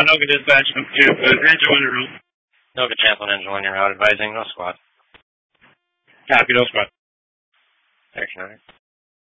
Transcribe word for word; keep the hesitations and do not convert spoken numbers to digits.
Anoka dispatch, Rancho on your route. Anoka Chaplain, Engine one, your route, advising no squad. Copy, no squad. Action, alright.